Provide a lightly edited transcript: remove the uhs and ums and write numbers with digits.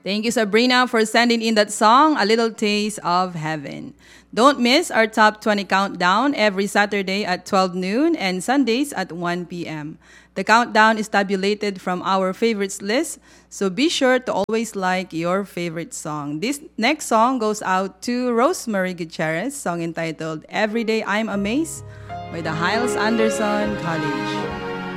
Thank you, Sabrina, for sending in that song, A Little Taste of Heaven. Don't miss our top 20 countdown every Saturday at 12 noon and Sundays at 1 p.m. The countdown is tabulated from our favorites list, so be sure to always like your favorite song. This next song goes out to Rosemary Gutierrez, song entitled Every Day I'm Amazed by the Hiles Anderson College.